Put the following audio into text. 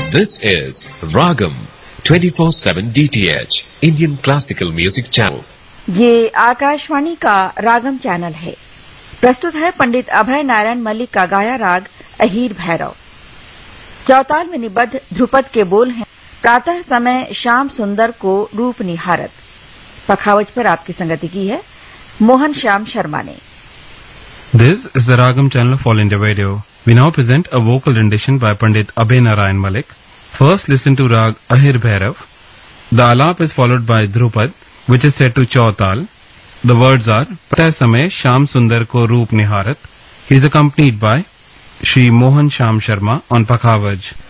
This is Ragam 24/7 DTH Indian Classical Music Channel. ये आकाशवाणी का रागम channel है। प्रस्तुत है पंडित अभय नारायण मल्लिक का गाया राग अहीर भैरव। चौताल में निबद्ध ध्रुपद के बोल हैं, प्रातः समय श्याम सुंदर को रूप निहारत। पखावज पर आपकी संगति की है मोहन श्याम शर्मा ने। This is the Ragam channel of All India Radio. We now present a vocal rendition by Pandit Abhay Narayan Malik. First listen to Rag Ahir Bhairav. The alap is followed by Dhrupad, which is set to Chautal. The words are Pratah Samay Sham Sundar Ko Roop Niharat. He is accompanied by Shri Mohan Sham Sharma on Pakhavaj.